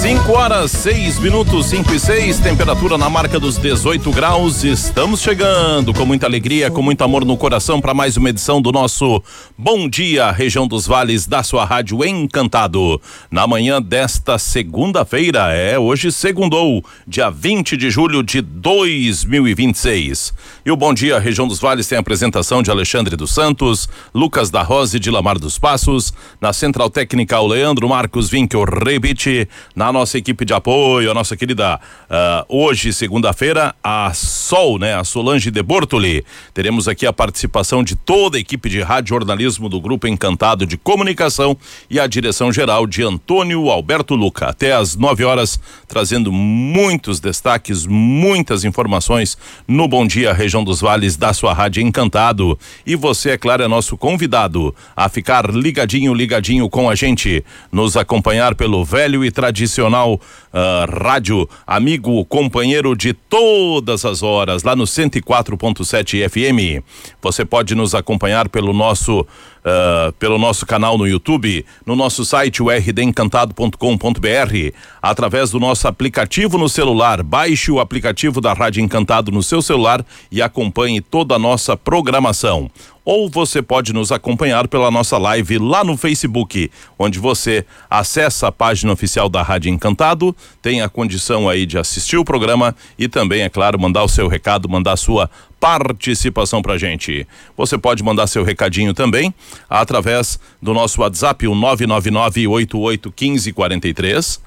5:06, 5 e 6, temperatura na marca dos 18 graus. Estamos chegando com muita alegria, com muito amor no coração para mais uma edição do nosso Bom Dia, região dos vales da sua rádio Encantado. Na manhã desta segunda-feira, hoje segundou, dia 20 de julho de 2026. E o Bom Dia, região dos vales tem a apresentação de Alexandre dos Santos, Lucas da Rosa e de Lamar dos Passos. Na Central Técnica, o Leandro Marcos Vinck, o Rebite. Na nossa equipe de apoio, a nossa querida, hoje, segunda-feira, a Sol, a Solange de Bortoli. Teremos aqui a participação de toda a equipe de rádio jornalismo do Grupo Encantado de Comunicação e a direção geral de Antônio Alberto Luca. Até às 9 horas, trazendo muitos destaques, muitas informações no Bom Dia, região dos vales da sua rádio Encantado. E você, é claro, é nosso convidado a ficar ligadinho com a gente, nos acompanhar pelo velho e tradicional rádio, amigo, companheiro de todas as horas, lá no 104.7 FM. Você pode nos acompanhar pelo nosso canal no YouTube, no nosso site, o rdencantado.com.br, através do nosso aplicativo no celular. Baixe o aplicativo da Rádio Encantado no seu celular e acompanhe toda a nossa programação. Ou você pode nos acompanhar pela nossa live lá no Facebook, onde você acessa a página oficial da Rádio Encantado, tem a condição aí de assistir o programa e também, é claro, mandar o seu recado, mandar a sua participação pra gente. Você pode mandar seu recadinho também através do nosso WhatsApp, o 999-881543,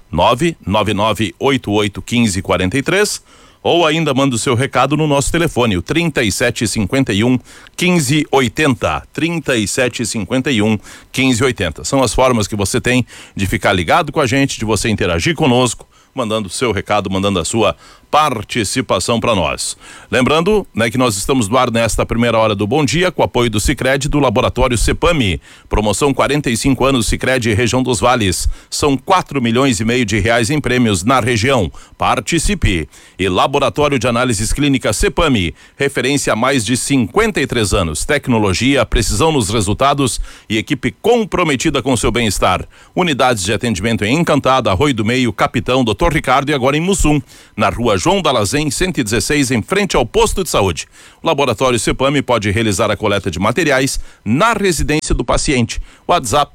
999-881543, ou ainda manda o seu recado no nosso telefone, o 3751-1580, 3751-1580. São as formas que você tem de ficar ligado com a gente, de você interagir conosco, mandando o seu recado, mandando a sua participação para nós. Lembrando, que nós estamos no ar nesta primeira hora do Bom Dia, com apoio do Sicredi, do Laboratório Cepami. Promoção 45 anos Sicredi, região dos vales. São 4,5 milhões de reais em prêmios na região. Participe. E Laboratório de Análises Clínicas Cepami, referência há mais de 53 anos. Tecnologia, precisão nos resultados e equipe comprometida com seu bem-estar. Unidades de atendimento em Encantado, Arroio do Meio, Capitão, Dr. Ricardo e agora em Mussum, na rua João Dalazen, 116, em frente ao posto de saúde. O Laboratório Cepami pode realizar a coleta de materiais na residência do paciente. WhatsApp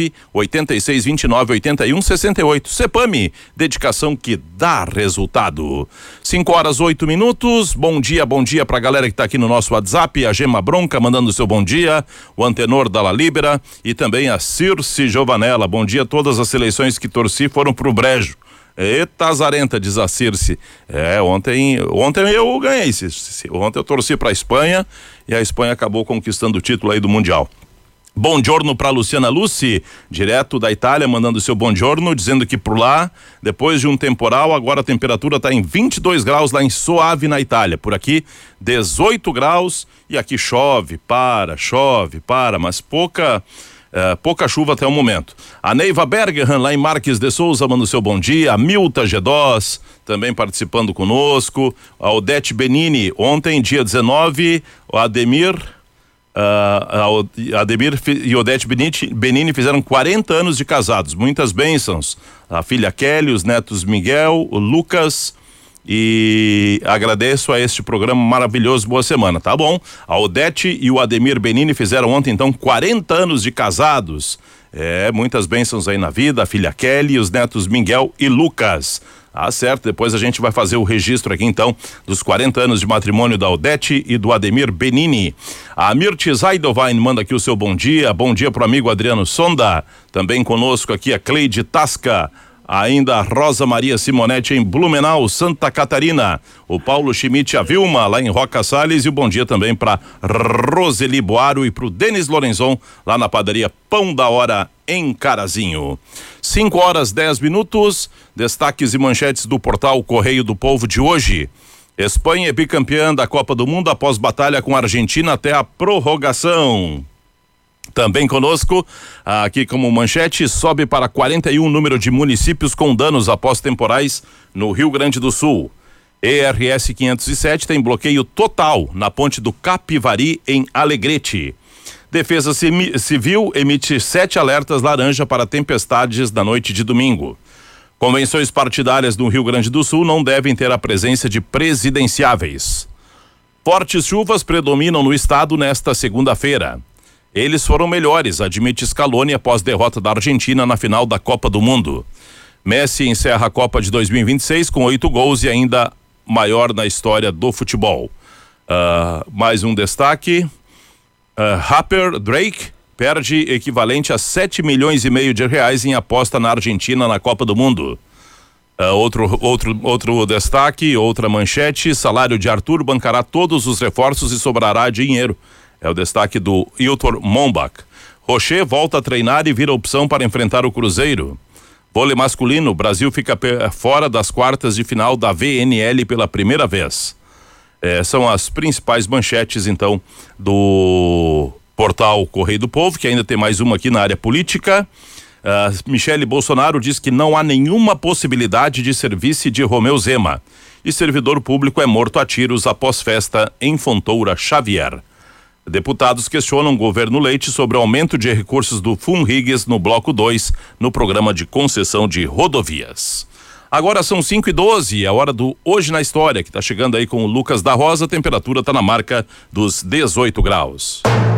986298168. Cepami, dedicação que dá resultado. 5:08. Bom dia pra galera que tá aqui no nosso WhatsApp, a Gema Bronca mandando o seu bom dia, o Antenor da La Libera e também a Circe Giovanella. Bom dia, todas as seleções que torci foram pro brejo. Eita azarenta, diz a Circe. Ontem eu ganhei. Ontem eu torci pra Espanha e a Espanha acabou conquistando o título aí do Mundial. Bom giorno para Luciana Luci, direto da Itália, mandando seu bom giorno, dizendo que por lá, depois de um temporal, agora a temperatura está em 22 graus lá em Soave, na Itália. Por aqui, 18 graus e aqui chove, mas pouca chuva até o momento. A Neiva Bergerhan, lá em Marques de Souza, manda o seu bom dia. A Milta Gedós, também participando conosco. A Odete Benini, ontem, dia 19, o Ademir e Odete Benini fizeram 40 anos de casados. Muitas bênçãos. A filha Kelly, os netos Miguel, o Lucas... E agradeço a este programa maravilhoso. Boa semana, tá bom? A Odete e o Ademir Benini fizeram ontem então 40 anos de casados. Muitas bênçãos aí na vida. A filha Kelly, os netos Miguel e Lucas. Certo, depois a gente vai fazer o registro aqui então dos 40 anos de matrimônio da Odete e do Ademir Benini. A Mirti Zaidovain manda aqui o seu bom dia pro amigo Adriano Sonda, também conosco aqui a Cleide Tasca, ainda a Rosa Maria Simonetti em Blumenau, Santa Catarina, o Paulo Schmidt, a Vilma lá em Roca Salles e o bom dia também para Roseli Boaro e pro Denis Lorenzon lá na padaria Pão da Hora em Carazinho. 5:10, destaques e manchetes do portal Correio do Povo de hoje. Espanha é bicampeã da Copa do Mundo após batalha com a Argentina até a prorrogação. Também conosco, aqui como manchete, sobe para 41 o número de municípios com danos após temporais no Rio Grande do Sul. ERS 507 tem bloqueio total na ponte do Capivari em Alegrete. Defesa Civil emite 7 alertas laranja para tempestades da noite de domingo. Convenções partidárias no Rio Grande do Sul não devem ter a presença de presidenciáveis. Fortes chuvas predominam no estado nesta segunda-feira. Eles foram melhores, admite Scaloni após derrota da Argentina na final da Copa do Mundo. Messi encerra a Copa de 2026 com 8 gols e ainda maior na história do futebol. Mais um destaque. Rapper Drake perde equivalente a 7,5 milhões de reais em aposta na Argentina na Copa do Mundo. Outro destaque, outra manchete: salário de Arthur bancará todos os reforços e sobrará dinheiro. É o destaque do Hilton Mombach. Rocher volta a treinar e vira opção para enfrentar o Cruzeiro. Vôlei masculino, Brasil fica fora das quartas de final da VNL pela primeira vez. São as principais manchetes, então, do portal Correio do Povo, que ainda tem mais uma aqui na área política. Michele Bolsonaro diz que não há nenhuma possibilidade de ser vice de Romeu Zema. E servidor público é morto a tiros após festa em Fontoura Xavier. Deputados questionam o governo Leite sobre o aumento de recursos do Funriges no bloco 2, no programa de concessão de rodovias. Agora são 5h12, é a hora do Hoje na História, que está chegando aí com o Lucas da Rosa. A temperatura está na marca dos 18 graus.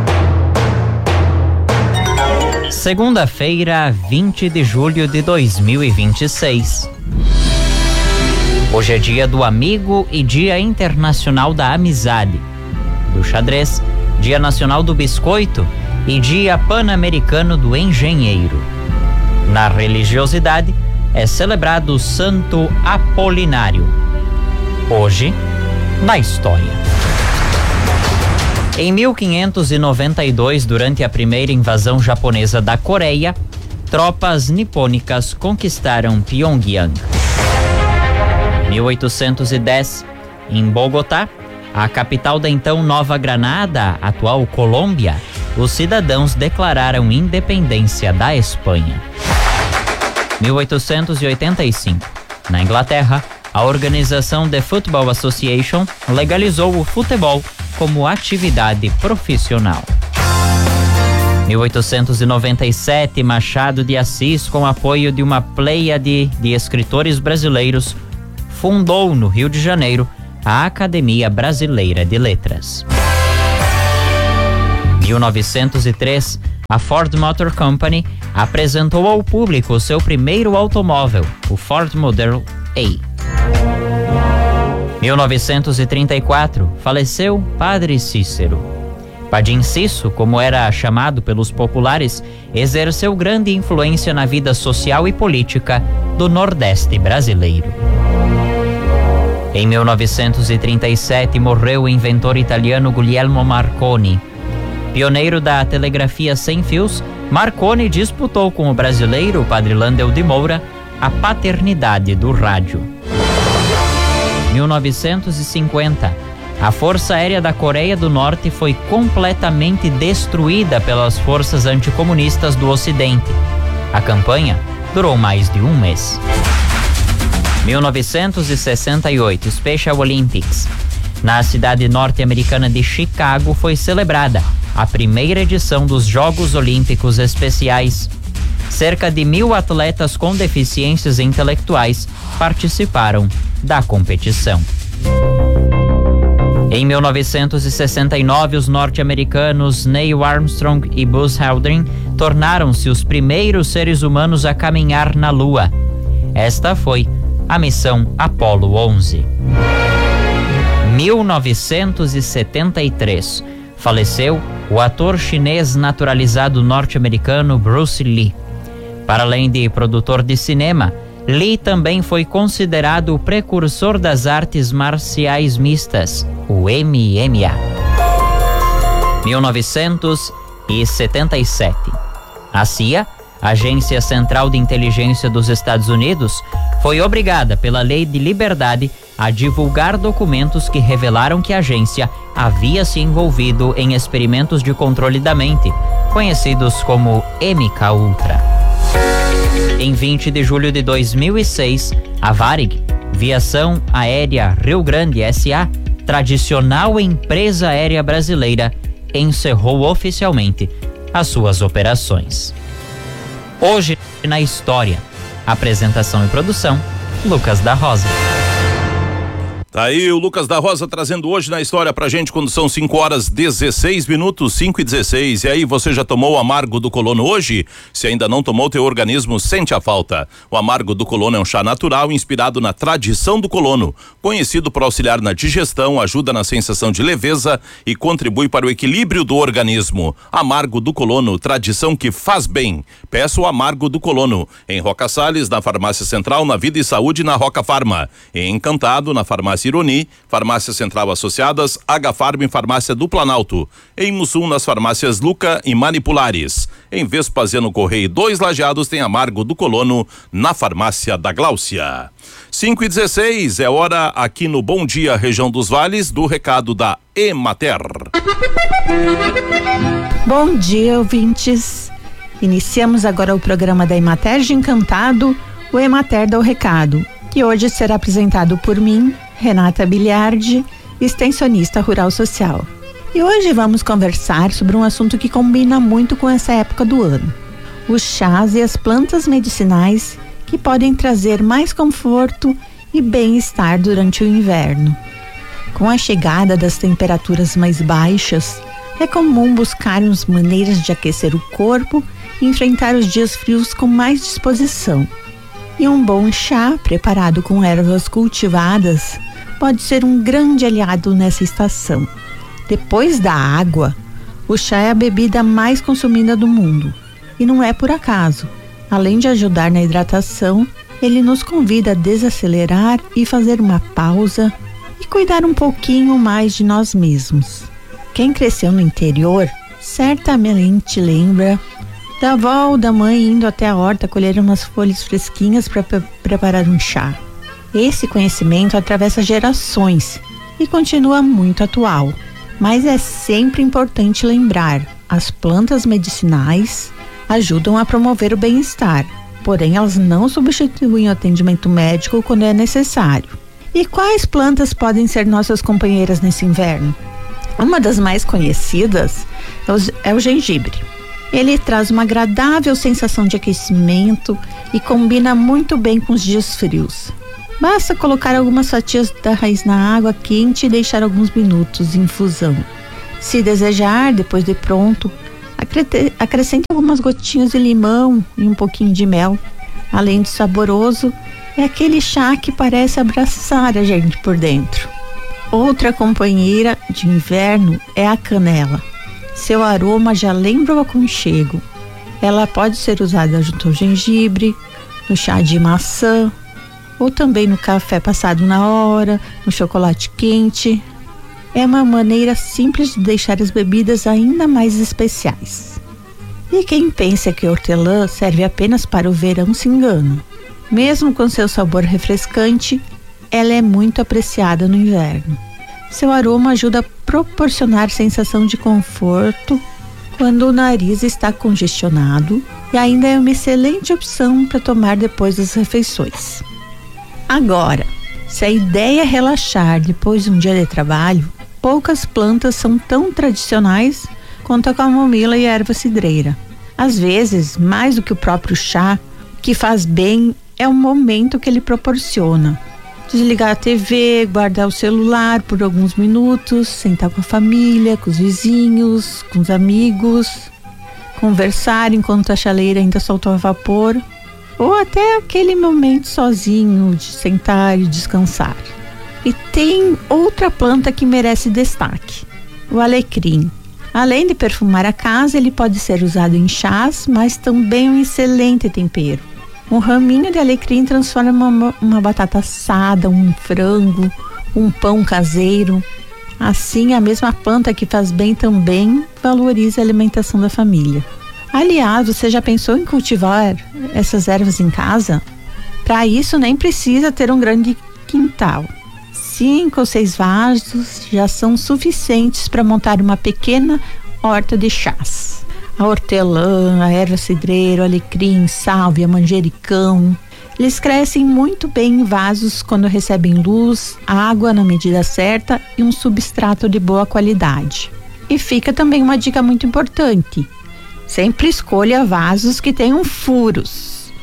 Segunda-feira, 20 de julho de 2026. Hoje é dia do amigo e dia internacional da amizade, do xadrez, dia nacional do biscoito e dia pan-americano do engenheiro. Na religiosidade, é celebrado o Santo Apolinário. Hoje, na história. Em 1592, durante a primeira invasão japonesa da Coreia, tropas nipônicas conquistaram Pyongyang. 1810, em Bogotá, a capital da então Nova Granada, atual Colômbia, os cidadãos declararam independência da Espanha. 1885, na Inglaterra, a Organização The Football Association legalizou o futebol como atividade profissional. 1897, Machado de Assis, com apoio de uma pleiade de escritores brasileiros, fundou no Rio de Janeiro a Academia Brasileira de Letras. 1903, a Ford Motor Company apresentou ao público seu primeiro automóvel, o Ford Model A. 1934, faleceu Padre Cícero. Padim Cisso, como era chamado pelos populares, exerceu grande influência na vida social e política do Nordeste brasileiro. Em 1937, morreu o inventor italiano Guglielmo Marconi. Pioneiro da telegrafia sem fios, Marconi disputou com o brasileiro Padre Landel de Moura a paternidade do rádio. 1950, a Força Aérea da Coreia do Norte foi completamente destruída pelas forças anticomunistas do Ocidente. A campanha durou mais de um mês. 1968, Special Olympics. Na cidade norte-americana de Chicago foi celebrada a primeira edição dos Jogos Olímpicos Especiais. Cerca de 1.000 atletas com deficiências intelectuais participaram da competição. Em 1969, os norte-americanos Neil Armstrong e Buzz Aldrin tornaram-se os primeiros seres humanos a caminhar na Lua. Esta foi a missão Apollo 11. 1973, faleceu o ator chinês naturalizado norte-americano Bruce Lee. Para além de produtor de cinema, Lee também foi considerado o precursor das artes marciais mistas, o MMA. 1977. A CIA, Agência Central de Inteligência dos Estados Unidos, foi obrigada pela Lei de Liberdade a divulgar documentos que revelaram que a agência havia se envolvido em experimentos de controle da mente, conhecidos como MKUltra. Em 20 de julho de 2006, a Varig, Viação Aérea Rio Grande S.A., tradicional empresa aérea brasileira, encerrou oficialmente as suas operações. Hoje na história, Apresentação e produção, Lucas da Rosa. Tá aí o Lucas da Rosa trazendo hoje na história pra gente quando são 5:16, 5:16. E aí, você já tomou o amargo do colono hoje? Se ainda não tomou, teu organismo sente a falta. O amargo do colono é um chá natural inspirado na tradição do colono. Conhecido por auxiliar na digestão, ajuda na sensação de leveza e contribui para o equilíbrio do organismo. Amargo do colono, tradição que faz bem. Peça o amargo do colono em Roca Salles, na Farmácia Central, na Vida e Saúde, na Roca Farma. Em Encantado, na Farmácia Ironi, Farmácia Central Associadas, H-Farm e Farmácia do Planalto. Em Mussum, nas farmácias Luca e Manipulares. Em Vespasiano Correia 2 Lajeados, tem amargo do colono na Farmácia da Gláucia. 5:16, é hora aqui no Bom Dia Região dos Vales do recado da Emater. Bom dia, ouvintes. Iniciamos agora o programa da Emater de Encantado, o Emater dá o recado, que hoje será apresentado por mim, Renata Biliardi, extensionista rural social. E hoje vamos conversar sobre um assunto que combina muito com essa época do ano: os chás e as plantas medicinais que podem trazer mais conforto e bem-estar durante o inverno. Com a chegada das temperaturas mais baixas, é comum buscarmos maneiras de aquecer o corpo e enfrentar os dias frios com mais disposição. E um bom chá, preparado com ervas cultivadas, pode ser um grande aliado nessa estação. Depois da água, o chá é a bebida mais consumida do mundo. E não é por acaso. Além de ajudar na hidratação, ele nos convida a desacelerar e fazer uma pausa e cuidar um pouquinho mais de nós mesmos. Quem cresceu no interior certamente lembra da avó ou da mãe indo até a horta colher umas folhas fresquinhas para preparar um chá. Esse conhecimento atravessa gerações e continua muito atual. Mas é sempre importante lembrar: as plantas medicinais ajudam a promover o bem-estar, porém elas não substituem o atendimento médico quando é necessário. E quais plantas podem ser nossas companheiras nesse inverno? Uma das mais conhecidas é o gengibre. Ele traz uma agradável sensação de aquecimento e combina muito bem com os dias frios. Basta colocar algumas fatias da raiz na água quente e deixar alguns minutos em infusão. Se desejar, depois de pronto, acrescente algumas gotinhas de limão e um pouquinho de mel. Além de saboroso, é aquele chá que parece abraçar a gente por dentro. Outra companheira de inverno é a canela. Seu aroma já lembra o aconchego. Ela pode ser usada junto ao gengibre, no chá de maçã, ou também no café passado na hora, no chocolate quente. É uma maneira simples de deixar as bebidas ainda mais especiais. E quem pensa que hortelã serve apenas para o verão se engana. Mesmo com seu sabor refrescante, ela é muito apreciada no inverno. Seu aroma ajuda a proporcionar sensação de conforto quando o nariz está congestionado e ainda é uma excelente opção para tomar depois das refeições. Agora, se a ideia é relaxar depois de um dia de trabalho, poucas plantas são tão tradicionais quanto a camomila e a erva cidreira. Às vezes, mais do que o próprio chá, o que faz bem é o momento que ele proporciona. Desligar a TV, guardar o celular por alguns minutos, sentar com a família, com os vizinhos, com os amigos, conversar enquanto a chaleira ainda solta o vapor, ou até aquele momento sozinho de sentar e descansar. E tem outra planta que merece destaque: o alecrim. Além de perfumar a casa, ele pode ser usado em chás, mas também um excelente tempero. Um raminho de alecrim transforma uma batata assada, um frango, um pão caseiro. Assim, a mesma planta que faz bem também valoriza a alimentação da família. Aliás, você já pensou em cultivar essas ervas em casa? Para isso, nem precisa ter um grande quintal. 5 ou 6 vasos já são suficientes para montar uma pequena horta de chás. A hortelã, a erva cidreira, o alecrim, sálvia, manjericão. Eles crescem muito bem em vasos quando recebem luz, água na medida certa e um substrato de boa qualidade. E fica também uma dica muito importante: sempre escolha vasos que tenham furos.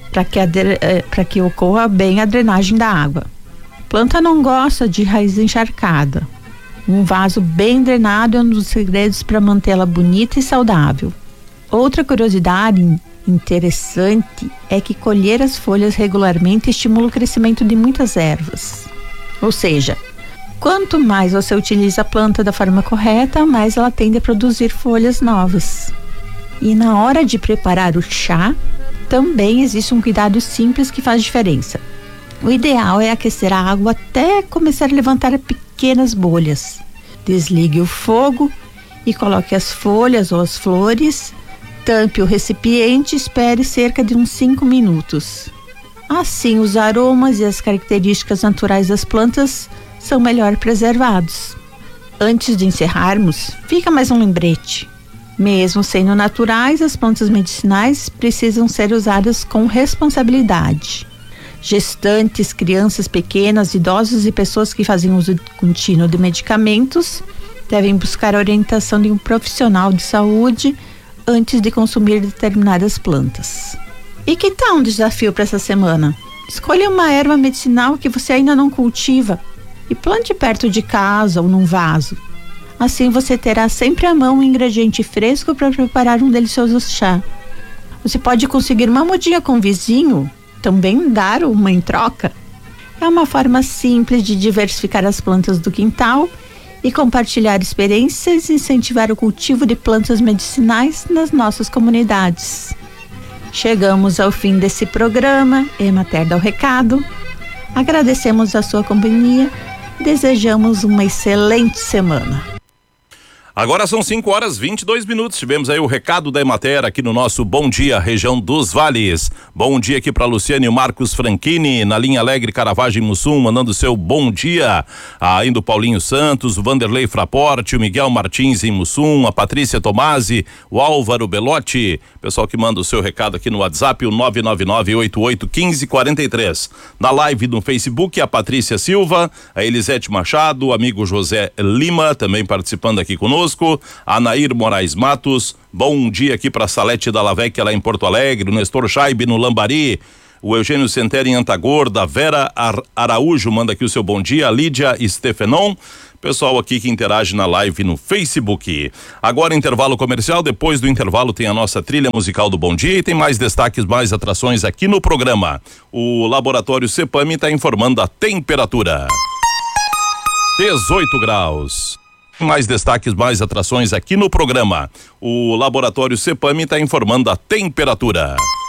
para que ocorra bem a drenagem da água. Planta não gosta de raiz encharcada. Um vaso bem drenado é um dos segredos para mantê-la bonita e saudável. Outra curiosidade interessante é que colher as folhas regularmente estimula o crescimento de muitas ervas. Ou seja, quanto mais você utiliza a planta da forma correta, mais ela tende a produzir folhas novas. E na hora de preparar o chá, também existe um cuidado simples que faz diferença. O ideal é aquecer a água até começar a levantar pequenas bolhas. Desligue o fogo e coloque as folhas ou as flores, tampe o recipiente e espere cerca de uns 5 minutos. Assim, os aromas e as características naturais das plantas são melhor preservados. Antes de encerrarmos, fica mais um lembrete. Mesmo sendo naturais, as plantas medicinais precisam ser usadas com responsabilidade. Gestantes, crianças pequenas, idosos e pessoas que fazem uso contínuo de medicamentos devem buscar a orientação de um profissional de saúde antes de consumir determinadas plantas. E que tal um desafio para essa semana? Escolha uma erva medicinal que você ainda não cultiva e plante perto de casa ou num vaso. Assim você terá sempre à mão um ingrediente fresco para preparar um delicioso chá. Você pode conseguir uma mudinha com o vizinho, também dar uma em troca. É uma forma simples de diversificar as plantas do quintal e compartilhar experiências e incentivar o cultivo de plantas medicinais nas nossas comunidades. Chegamos ao fim desse programa, Emater dá o recado. Agradecemos a sua companhia, desejamos uma excelente semana. Agora são 5h22. Tivemos aí o recado da Emater aqui no nosso Bom Dia, região dos Vales. Bom dia aqui para Luciane e o Marcos Franchini, na linha Alegre Caravagem Mussum, mandando seu bom dia. Ainda o Paulinho Santos, o Vanderlei Fraporte, o Miguel Martins em Mussum, a Patrícia Tomasi, o Álvaro Belotti. Pessoal que manda o seu recado aqui no WhatsApp, o 999-88-1543. Na live no Facebook, a Patrícia Silva, a Elisete Machado, o amigo José Lima, também participando aqui conosco. A Nair Moraes Matos, bom dia aqui para Salete da Lavecchia lá em Porto Alegre, o Nestor Scheibe no Lambari, o Eugênio Senteri em Antagorda, a Vera Araújo manda aqui o seu bom dia, a Lídia Stefenon, pessoal aqui que interage na live no Facebook. Agora intervalo comercial, depois do intervalo tem a nossa trilha musical do Bom Dia e tem mais destaques, mais atrações aqui no programa. O Laboratório Cepame está informando a temperatura. 18 graus. Mais destaques, mais atrações aqui no programa. O Laboratório Cepame está informando a temperatura.